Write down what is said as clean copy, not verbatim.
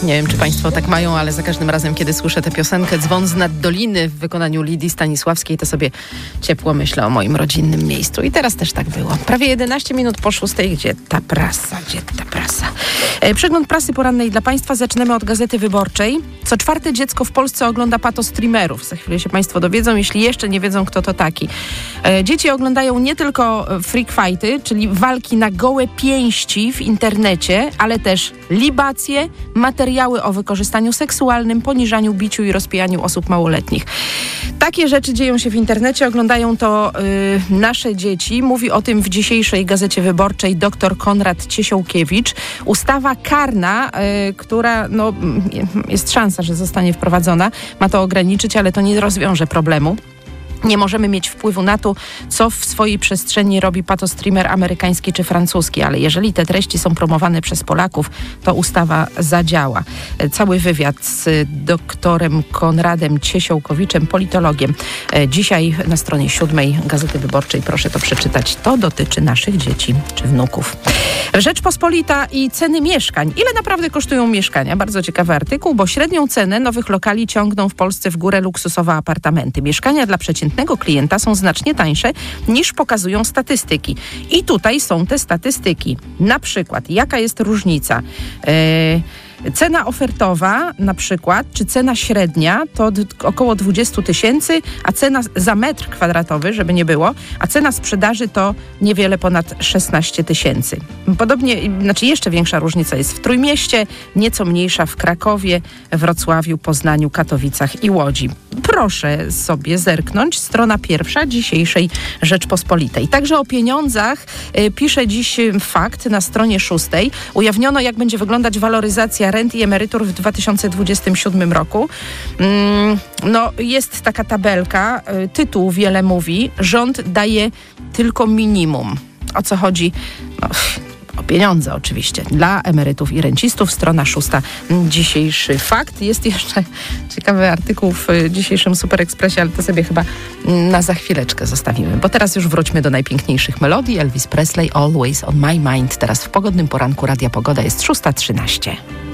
Nie wiem, czy państwo tak mają, ale za każdym razem, kiedy słyszę tę piosenkę Dzwon z nad doliny w wykonaniu Lidii Stanisławskiej, to sobie ciepło myślę o moim rodzinnym miejscu. I teraz też tak było. Prawie 11 minut po 6. Gdzie ta prasa? Przegląd prasy porannej dla państwa. Zaczynamy od Gazety Wyborczej. Co czwarte dziecko w Polsce ogląda patostreamerów. Za chwilę się państwo dowiedzą, jeśli jeszcze nie wiedzą, kto to taki. Dzieci oglądają nie tylko freak fighty, czyli walki na gołe pięści w internecie, ale też libacje, materiały o wykorzystaniu seksualnym, poniżaniu, biciu i rozpijaniu osób małoletnich. Takie rzeczy dzieją się w internecie, oglądają to nasze dzieci. Mówi o tym w dzisiejszej Gazecie Wyborczej dr Konrad Ciesiołkiewicz. Ustawa karna, która jest szansa, że zostanie wprowadzona, ma to ograniczyć, ale to nie rozwiąże problemu. Nie możemy mieć wpływu na to, co w swojej przestrzeni robi patostreamer amerykański czy francuski, ale jeżeli te treści są promowane przez Polaków, to ustawa zadziała. Cały wywiad z doktorem Konradem Ciesiołkowiczem, politologiem. Dzisiaj na stronie 7 Gazety Wyborczej, proszę to przeczytać. To dotyczy naszych dzieci czy wnuków. Rzeczpospolita i ceny mieszkań. Ile naprawdę kosztują mieszkania? Bardzo ciekawy artykuł, bo średnią cenę nowych lokali ciągną w Polsce w górę luksusowe apartamenty. Mieszkania dla przeciętnego klienta są znacznie tańsze niż pokazują statystyki. I tutaj są te statystyki. Na przykład, jaka jest różnica? Cena ofertowa na przykład, czy cena średnia to około 20 000, a cena za metr kwadratowy, żeby nie było, a cena sprzedaży to niewiele ponad 16 000. Podobnie, jeszcze większa różnica jest w Trójmieście, nieco mniejsza w Krakowie, Wrocławiu, Poznaniu, Katowicach i Łodzi. Proszę sobie zerknąć, strona 1 dzisiejszej Rzeczpospolitej. Także o pieniądzach pisze dziś Fakt na stronie 6. Ujawniono, jak będzie wyglądać waloryzacja rent i emerytur w 2027 roku. Jest taka tabelka, tytuł wiele mówi, rząd daje tylko minimum. O co chodzi? O pieniądze oczywiście dla emerytów i rencistów. Strona 6, dzisiejszy Fakt. Jest jeszcze ciekawy artykuł w dzisiejszym Super Expressie, ale to sobie chyba na za chwileczkę zostawimy, bo teraz już wróćmy do najpiękniejszych melodii. Elvis Presley, Always on My Mind. Teraz w pogodnym poranku Radia Pogoda jest 6:13.